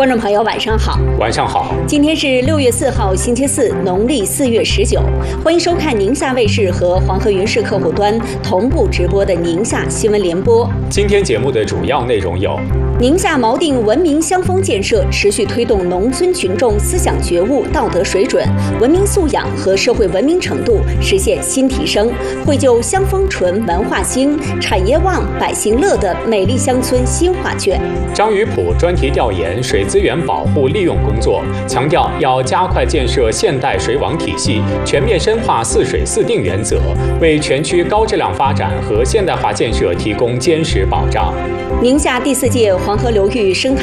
观众朋友，晚上好。 晚上好。 今天是6月4号，星期四，农历4月19。欢迎收看宁夏卫视和黄河云视客户端同步直播的宁夏新闻联播。 今天节目的主要内容有： 宁夏锚定文明乡风建设，持续推动农村群众思想觉悟、道德水准、文明素养和社会文明程度实现新提升，绘就乡风纯、文化兴、产业旺、百姓乐的美丽乡村新画卷。 张鱼浦专题调研水资源保护利用工作，强调要加快建设现代水网体系，全面深化4水4定原则，为全区高质量发展和现代化建设提供坚实保障。 宁夏第4届黄河流域生态